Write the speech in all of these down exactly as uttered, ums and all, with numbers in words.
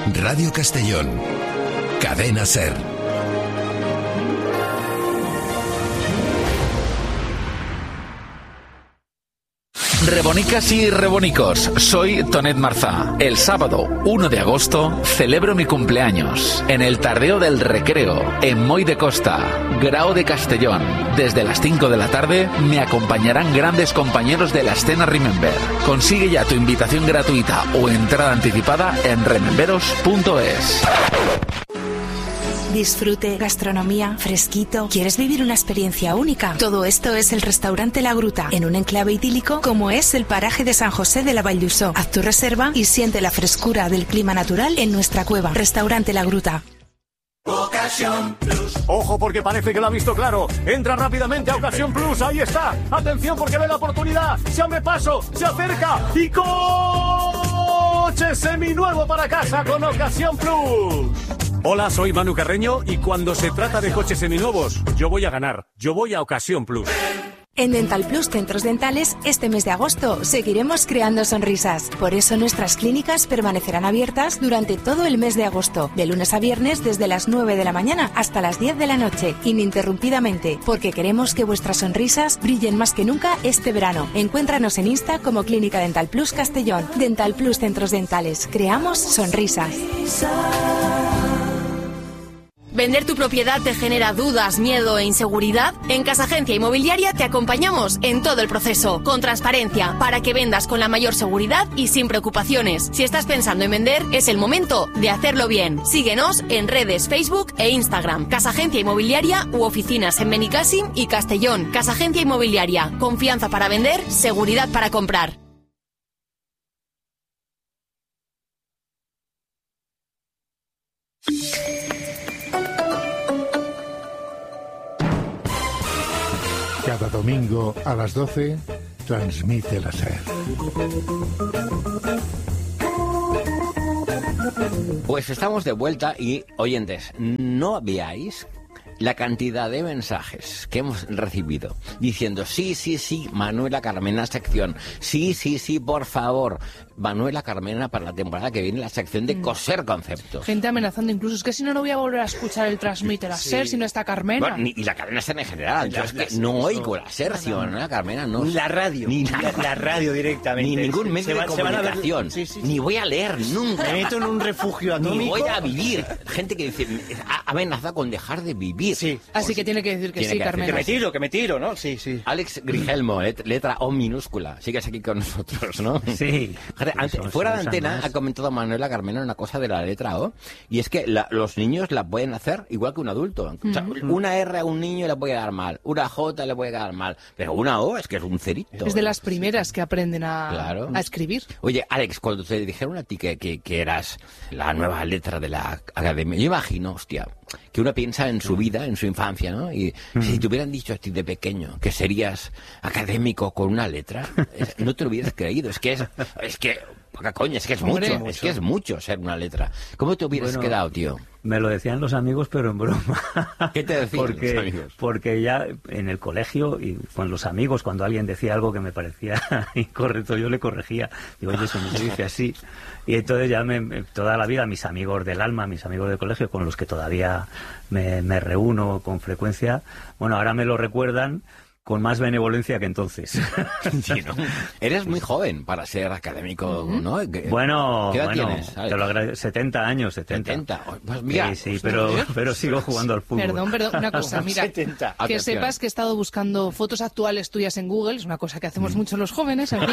Radio Castellón. Cadena SER. Rebonicas y rebonicos, soy Tonet Marzá. El sábado uno de agosto celebro mi cumpleaños en el Tardeo del Recreo, en Moy de Costa, Grao de Castellón. Desde las cinco de la tarde me acompañarán grandes compañeros de la escena Remember. Consigue ya tu invitación gratuita o entrada anticipada en rememberos punto es. Disfrute, gastronomía, fresquito. ¿Quieres vivir una experiencia única? Todo esto es el Restaurante La Gruta, en un enclave idílico como es el paraje de San José de la Vall d'Uixó. Haz tu reserva y siente la frescura del clima natural en nuestra cueva. Restaurante La Gruta. Ocasión Plus. Ojo, porque parece que lo ha visto claro. Entra rápidamente a Ocasión Plus. Ahí está. Atención, porque ve la oportunidad. Se abre paso, se acerca y coche seminuevo para casa con Ocasión Plus. Hola, soy Manu Carreño y cuando se trata de coches seminuevos, yo voy a ganar. Yo voy a Ocasión Plus. En Dental Plus Centros Dentales, este mes de agosto seguiremos creando sonrisas. Por eso nuestras clínicas permanecerán abiertas durante todo el mes de agosto, de lunes a viernes desde las nueve de la mañana hasta las diez de la noche, ininterrumpidamente, porque queremos que vuestras sonrisas brillen más que nunca este verano. Encuéntranos en Insta como Clínica Dental Plus Castellón. Dental Plus Centros Dentales, creamos sonrisas. ¿Vender tu propiedad te genera dudas, miedo e inseguridad? En Casa Agencia Inmobiliaria te acompañamos en todo el proceso, con transparencia, para que vendas con la mayor seguridad y sin preocupaciones. Si estás pensando en vender, es el momento de hacerlo bien. Síguenos en redes, Facebook e Instagram. Casa Agencia Inmobiliaria u oficinas en Benicàssim y Castellón. Casa Agencia Inmobiliaria. Confianza para vender, seguridad para comprar. Cada domingo a las doce, transmite la SER. Pues estamos de vuelta y, oyentes, no veáis la cantidad de mensajes que hemos recibido diciendo sí, sí, sí, Manuela Carmena sección, sí, sí, sí, por favor, Manuela Carmena para la temporada que viene la sección de coser conceptos. Gente amenazando incluso, es que si no, no voy a volver a escuchar el Transmite la Sí. SER si no está Carmena. Bueno, ni, y la cadena SER en general, yo es que no oigo la SER, si Manuela Carmena no... Ni la radio, ni la, la, la radio directamente. Ni ningún medio Se va- de se van a ver- comunicación, sí, sí, sí. ni voy a leer nunca. Me meto en un refugio atómico. Ni voy a vivir. Gente que dice, ha amenazado con dejar de vivir. Sí. Así que tiene que decir que Tiene sí, que Carmena. Que me tiro, que me tiro, ¿no? Sí, sí. Alex Grigelmo, let- letra O minúscula. Sigues aquí con nosotros, ¿no? Sí. Fíjate, antes- Eso, fuera se de usan antena más. ha comentado Manuela Carmena una cosa de la letra O, y es que la- los niños la pueden hacer igual que un adulto. O sea, una R a un niño le puede dar mal, una J le puede dar mal, pero una O es que es un cerito. Es de las primeras que aprenden a, Claro. a escribir. Oye, Alex, cuando te dijeron a ti que, que, que eras la nueva letra de la academia, yo imagino, hostia, que uno piensa en su vida, en su infancia, ¿no? Y si te hubieran dicho a ti de pequeño que serías académico con una letra, es- no te lo hubieras creído. Es que es, es que, poca coña, es que es Hombre, mucho, mucho. es que es mucho ser una letra. ¿Cómo te hubieras Bueno, quedado, tío? Me lo decían los amigos, pero en broma. ¿Qué te decían porque, los amigos? Porque ya en el colegio y con los amigos, cuando alguien decía algo que me parecía incorrecto, yo le corregía. Digo, oye, eso no se dice así. Y entonces ya me, me- toda la vida mis amigos del alma, mis amigos del colegio, con los que todavía me, me reúno con frecuencia, bueno, ahora me lo recuerdan con más benevolencia que entonces. Sí, ¿no? Eres muy joven para ser académico, ¿no? ¿Qué- Bueno, ¿Qué edad bueno, tienes, Alex? te lo agrade- setenta años, setenta. setenta. Pues mira, sí, sí, pero, pero sigo jugando al fútbol. Perdón, perdón, una cosa, mira, setenta. que Atención. sepas que he estado buscando fotos actuales tuyas en Google, es una cosa que hacemos mucho los jóvenes, en fin.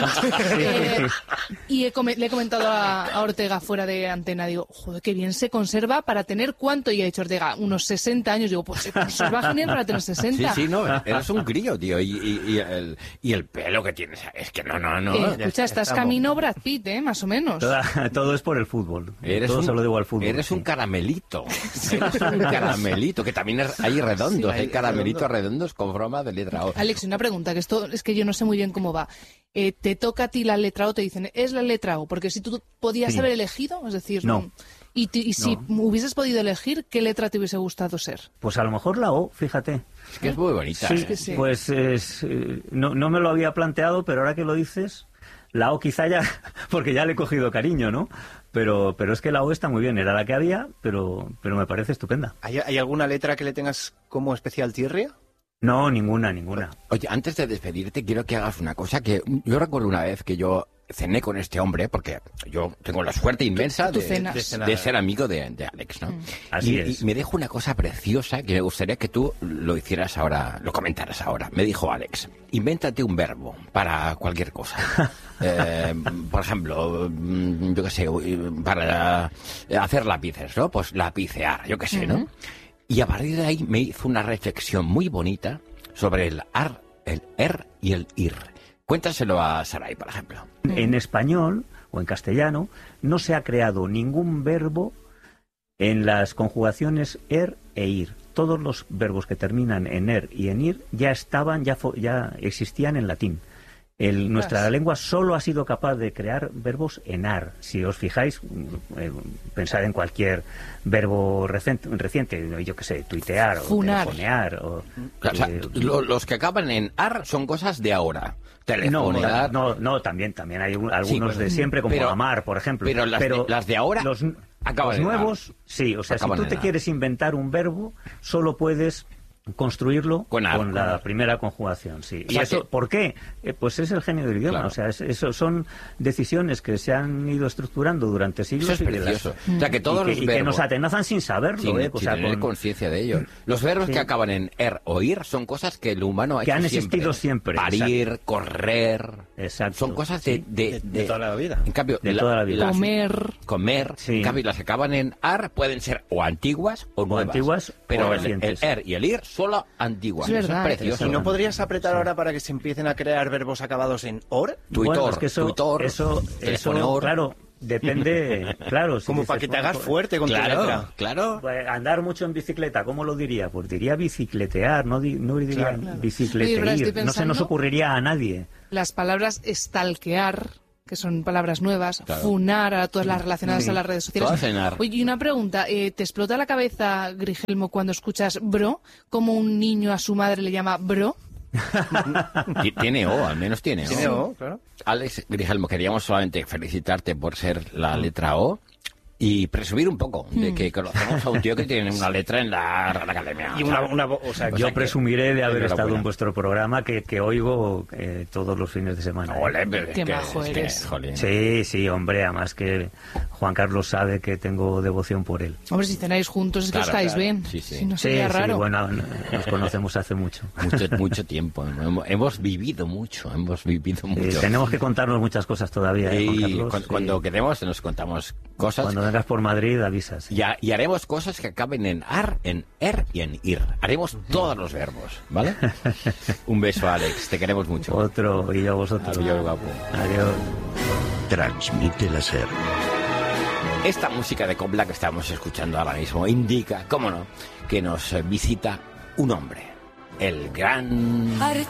Eh, y he come- le he comentado a, a Ortega fuera de antena, digo, joder, qué bien se conserva para tener cuánto, y ha dicho Ortega, unos sesenta años, digo, pues se conserva genial para tener Sí, sesenta. sí, no, eres un crío, tío, y, y- y el, y el pelo que tienes, es que no, no, no. Eh, escucha, estás estamos. camino Brad Pitt, ¿eh? Más o menos. Toda- todo es por el fútbol. Eres todo un, se lo debo al fútbol. Eres sí. un caramelito. Eres un caramelito, que también es- hay redondos, Sí, hay hay caramelitos redondos con forma de letra O. Alex, una pregunta, que esto es que yo no sé muy bien cómo va. Eh, ¿Te toca a ti la letra O? Te dicen, ¿es la letra O? Porque si tú podías Sí. haber elegido, es decir, No. Y, ti- y si No. hubieses podido elegir, ¿qué letra te hubiese gustado ser? Pues a lo mejor la O, fíjate. Es que es muy bonita. Sí, ¿eh? que sí. Pues es, eh, no, no me lo había planteado, pero ahora que lo dices, la O quizá ya, porque ya le he cogido cariño, ¿no? pero pero es que la O está muy bien, era la que había, pero pero me parece estupenda. ¿Hay, hay alguna letra que le tengas como especial tirria? No, ninguna, ninguna. Oye, antes de despedirte, quiero que hagas una cosa que yo recuerdo una vez que yo cené con este hombre, porque yo tengo la suerte inmensa Tú de, cenas. de, de ser amigo de, de Alex, ¿no? Mm. Así y, es. y me dijo una cosa preciosa que me gustaría que tú lo hicieras ahora, lo comentaras ahora. Me dijo Alex, invéntate un verbo para cualquier cosa. eh, por ejemplo, mm, yo qué sé, para hacer lápices, ¿no? Pues lapicear, yo qué sé, ¿no? Ujú. Y a partir de ahí me hizo una reflexión muy bonita sobre el ar, el er y el ir. Cuéntaselo a Saray, por ejemplo. En español o en castellano no se ha creado ningún verbo en las conjugaciones er e ir. Todos los verbos que terminan en er y en ir ya estaban, ya, fo- ya existían en latín. El, nuestra Ostras. lengua solo ha sido capaz de crear verbos en ar. Si os fijáis, eh, pensad en cualquier verbo recente, reciente, yo qué sé, tuitear o Funar. telefonear. O, O sea, eh, lo- los que acaban en ar son cosas de ahora. no, Telefonear. no, no, también, también hay un- algunos Sí, de siempre, como pero- amar, por ejemplo. pero las de- las de ahora los, acaban los en nuevos, sí, o sea, si Acaban tú en te ar. quieres inventar un verbo, solo puedes construirlo Con ar, con con la ar. primera conjugación, sí. O ¿Y sea eso que- por qué? Eh, pues es el genio del idioma, Claro. o sea, es- eso son decisiones que se han ido estructurando durante siglos. Eso es y que las- precioso. O sea, que todos y que, los y que verbos- nos atenazan sin saberlo, Sin, eh, o sin sea, tener con- conciencia de ello. Los verbos Sí. que acaban en er o ir son cosas que el humano ha Que hecho han existido siempre, Parir, correr. Exacto. Son cosas de, de, De- de toda la vida. En cambio, De toda la vida. las- Comer. Comer. Sí. En cambio, las que acaban en ar pueden ser o antiguas o nuevas. antiguas Pero o el, el recientes. er y el ir solo antiguas. Es Eso verdad, es precioso. ¿Y no podrías apretar ahora para que se empiecen a crear verbos acabados en or? Tuitor, Bueno, es que eso, tuitor, eso, eso, telefonor. claro, depende, claro. si Como dices, para que te bueno, hagas pues, fuerte con tu Claro, letra. claro. pues, andar mucho en bicicleta, ¿cómo lo diría? Pues diría bicicletear, no, di- no diría Claro, claro. bicicleteir. Oye, pero estoy No se nos pensando- ocurriría a nadie. Las palabras stalkear, que son palabras nuevas, Claro. funar, a todas las relacionadas Sí. a las redes sociales. Todas en ar. Oye, y una pregunta, eh, ¿te explota la cabeza, Grigelmo, cuando escuchas bro? ¿Cómo un niño a su madre le llama bro? Ti- Tiene O, al menos tiene O. Tiene O, claro. Alex Grigelmo, queríamos solamente felicitarte por ser la letra O y presumir un poco de que conocemos a un tío que tiene una letra en la Real Academia. Y una, una vo- o sea, O Yo sea que- presumiré de haber enhorabuena. estado en vuestro programa que, que oigo eh, todos los fines de semana. ¿eh? Ole, pero es Qué que- majo es que, eres. jolín. Sí, sí, hombre, además que Juan Carlos sabe que tengo devoción por él. Hombre, si cenáis juntos es que Claro, os caéis claro. bien. Sí, sí. Si no Sí, sería sí, raro. bueno, nos conocemos hace mucho. Mucho, mucho tiempo. Hemos, hemos vivido mucho, hemos vivido Eh, mucho. tenemos que contarnos muchas cosas todavía, ¿eh, Juan y Carlos? cu- Sí. cuando quedemos nos contamos cosas Cuando vengas por Madrid avisas. y, ha- y haremos cosas que acaben en ar, en er y en ir. Haremos todos los verbos, ¿vale? Un beso, Alex. Te queremos mucho. Otro y yo a vosotros. Adiós, guapo. Adiós. Transmite la SER. Esta música de Copla que estamos escuchando ahora mismo indica, cómo no, que nos visita un hombre. El gran...